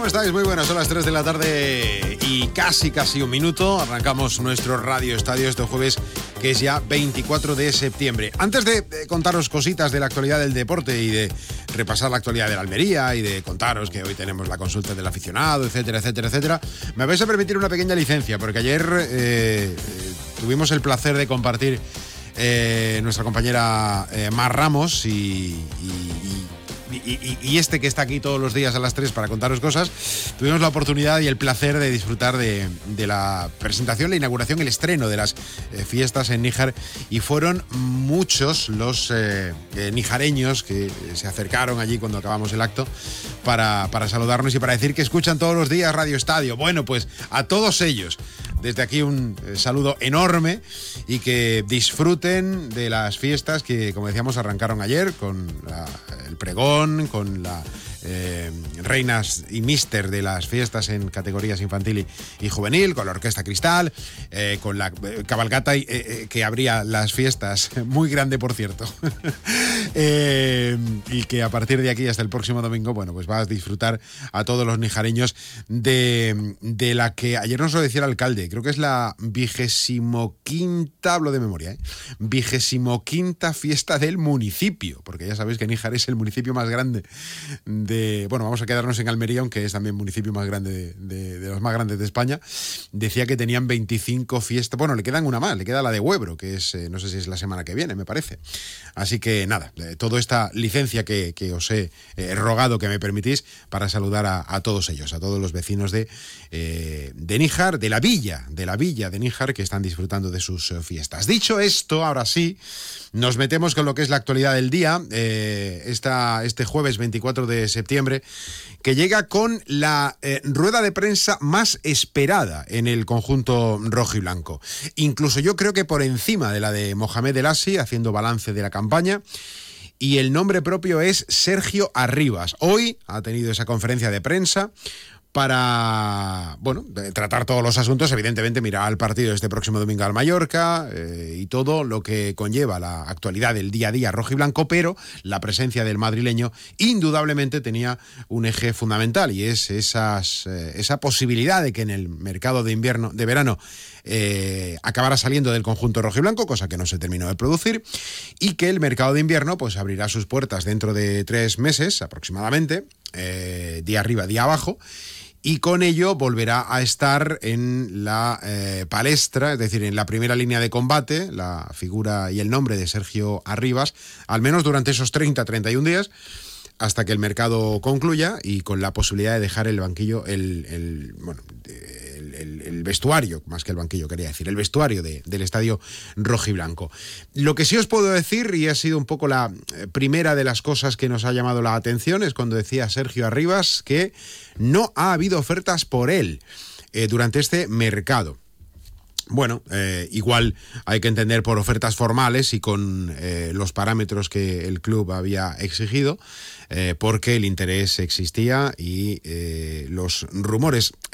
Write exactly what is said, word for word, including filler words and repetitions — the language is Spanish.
¿cómo estáis? Muy buenas, son las tres de la tarde y casi, casi un minuto. Arrancamos nuestro Radio Estadio este jueves, que es ya veinticuatro de septiembre. Antes de contaros cositas de la actualidad del deporte y de repasar la actualidad de la Almería y de contaros que hoy tenemos la consulta del aficionado, etcétera, etcétera, etcétera, me vais a permitir una pequeña licencia, porque ayer eh, tuvimos el placer de compartir eh, nuestra compañera eh, Mar Ramos y... y, y Y, y, y este que está aquí todos los días a las tres para contaros cosas, tuvimos la oportunidad y el placer de disfrutar de, de la presentación, la inauguración, el estreno de las eh, fiestas en Níjar, y fueron muchos los eh, eh, nijareños que se acercaron allí cuando acabamos el acto para, para saludarnos y para decir que escuchan todos los días Radio Estadio. Bueno, pues a todos ellos, desde aquí un eh, saludo enorme y que disfruten de las fiestas que, como decíamos, arrancaron ayer con la, el pregón, con la eh, reinas y míster de las fiestas en categorías infantil y, y juvenil, con la Orquesta Cristal, eh, con la eh, cabalgata eh, eh, que abría las fiestas, muy grande por cierto, eh, y que a partir de aquí hasta el próximo domingo, bueno, pues vas a disfrutar a todos los nijareños de, de la que ayer nos lo decía el alcalde, creo que es la vigésimo quinta, hablo de memoria, ¿eh? vigésimo quinta fiesta del municipio, porque ya sabéis que Níjar es el municipio más grande de, bueno, vamos a quedarnos en Almería, aunque es también municipio más grande de, de, de los más grandes de España. Decía que tenían veinticinco fiestas, bueno, le quedan una más, le queda la de Huebro, que es, eh, no sé si es la semana que viene, me parece. Así que nada, eh, toda esta licencia que, que os he eh, rogado que me permitís para saludar a, a todos ellos, a todos los vecinos de, eh, de Níjar, de la villa, de la villa de Níjar, que están disfrutando de sus eh, fiestas. Dicho esto, ahora sí, nos metemos con lo que es la actualidad del día, eh, esta, este jueves veinticuatro de septiembre, que llega con la eh, rueda de prensa más esperada en el conjunto rojo y blanco. Incluso yo creo que por encima de la de Mohamed El Assi, haciendo balance de la campaña. Y el nombre propio es Sergio Arribas. Hoy ha tenido esa conferencia de prensa para, bueno, tratar todos los asuntos, evidentemente mirar al partido este próximo domingo al Mallorca eh, y todo lo que conlleva la actualidad del día a día rojo y blanco, pero la presencia del madrileño indudablemente tenía un eje fundamental, y es esas, eh, esa posibilidad de que en el mercado de invierno, de verano, eh, acabara saliendo del conjunto rojo y blanco, cosa que no se terminó de producir, y que el mercado de invierno pues abrirá sus puertas dentro de tres meses aproximadamente, eh, día arriba, día abajo, y con ello volverá a estar en la eh, palestra, es decir, en la primera línea de combate, la figura y el nombre de Sergio Arribas, al menos durante esos treinta a treinta y un días, hasta que el mercado concluya, y con la posibilidad de dejar el banquillo, el, el bueno, el, el, el vestuario, más que el banquillo quería decir, el vestuario de, del estadio rojiblanco. Lo que sí os puedo decir, y ha sido un poco la primera de las cosas que nos ha llamado la atención, es cuando decía Sergio Arribas que no ha habido ofertas por él eh, durante este mercado. Bueno, eh, igual hay que entender por ofertas formales y con eh, los parámetros que el club había exigido, eh, porque el interés existía y eh, los rumores